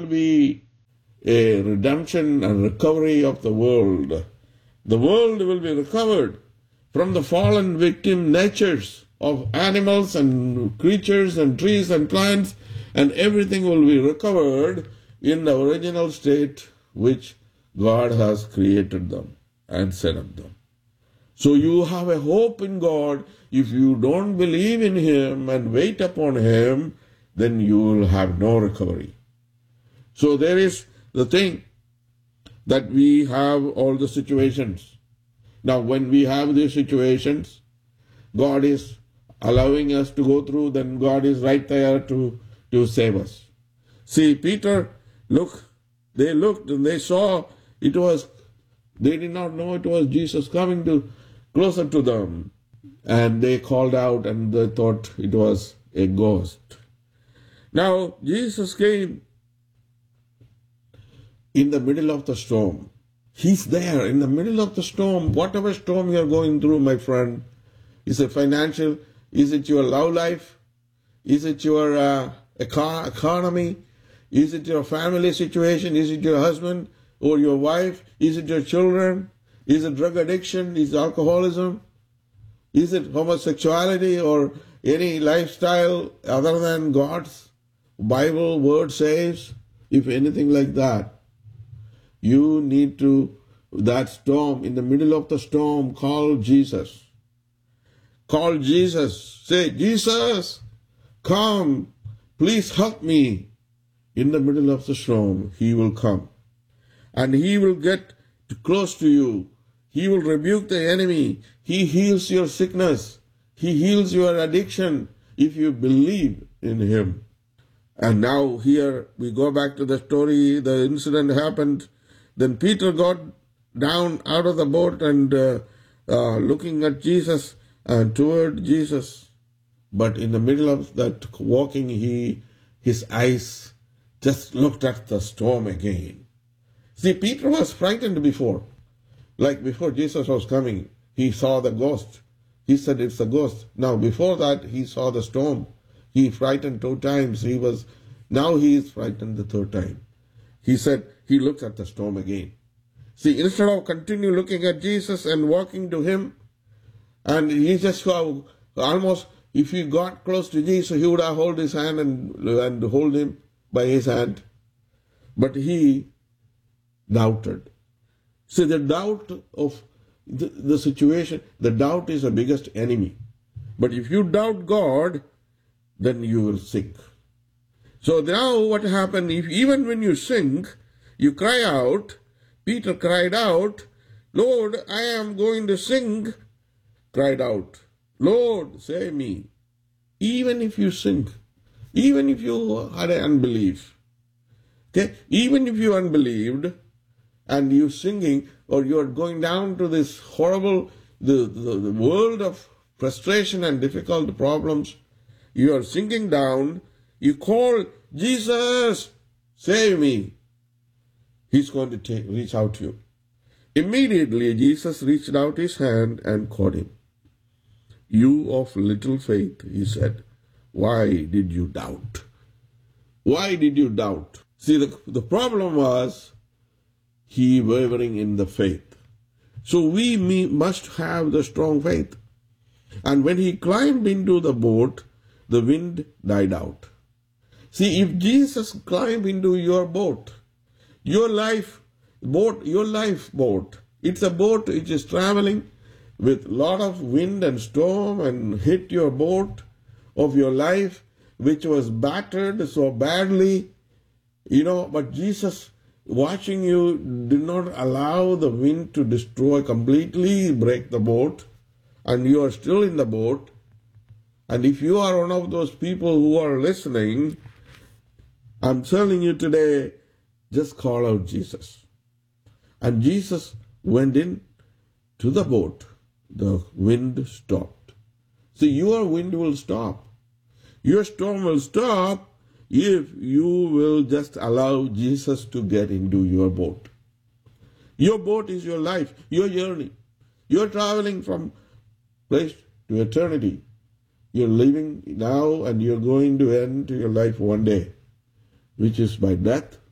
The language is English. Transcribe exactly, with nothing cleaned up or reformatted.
will be a redemption and recovery of the world. The world will be recovered from the fallen victim natures of animals and creatures and trees and plants, and everything will be recovered in the original state which God has created them and set up them. So you have a hope in God. If you don't believe in Him and wait upon Him, then you will have no recovery. So there is the thing that we have all the situations. Now when we have these situations, God is allowing us to go through, then God is right there to, to save us. See, Peter, look, they looked and they saw it was, they did not know it was Jesus coming to closer to them. And they called out and they thought it was a ghost. Now, Jesus came in the middle of the storm. He's there in the middle of the storm. Whatever storm you're going through, my friend, is it financial? Is it your love life? Is it your uh, economy? Is it your family situation? Is it your husband or your wife? Is it your children? Is it drug addiction? Is it alcoholism? Is it homosexuality or any lifestyle other than God's Bible word says? If anything like that, you need to, that storm, in the middle of the storm, call Jesus. Call Jesus. Say, Jesus, come, please help me. In the middle of the storm, He will come. And He will get close to you. He will rebuke the enemy. He heals your sickness. He heals your addiction if you believe in Him. And now here we go back to the story. The incident happened. Then Peter got down out of the boat and uh, uh, looking at Jesus and toward Jesus. But in the middle of that walking, he his eyes just looked at the storm again. See, Peter was frightened before. Like before Jesus was coming, he saw the ghost. He said it's a ghost. Now before that, he saw the storm. He frightened two times. He was, now he is frightened the third time. He said he looks at the storm again. See, instead of continue looking at Jesus and walking to Him, and he just uh, almost, if he got close to Jesus, he would have hold his hand and, and hold him by his hand. But he doubted. See, the doubt of the, the situation, the doubt is the biggest enemy. But if you doubt God, then you will sink. So now what happened, if even when you sink, you cry out, Peter cried out, Lord, I am going to sink, cried out, Lord, save me. Even if you sink, even if you had an unbelief, okay, even if you unbelieved, and you singing, or you are going down to this horrible, the, the, the world of frustration and difficult problems, you are sinking down, you call, Jesus, save me. He's going to take, reach out to you. Immediately, Jesus reached out His hand and caught him. You of little faith, He said, why did you doubt? Why did you doubt? See, the, the problem was, he wavering in the faith. So we must have the strong faith. And when he climbed into the boat, the wind died out. See, if Jesus climbed into your boat, your life boat, your life boat, it's a boat which is traveling with lot of wind and storm and hit your boat of your life, which was battered so badly, you know, but Jesus watching you did not allow the wind to destroy completely, break the boat, and you are still in the boat. And if you are one of those people who are listening, I'm telling you today, just call out Jesus. And Jesus went in to the boat. The wind stopped. See, your wind will stop. Your storm will stop if you will just allow Jesus to get into your boat. Your boat is your life, your journey. You're traveling from place to eternity. You're living now and you're going to end your life one day, which is by death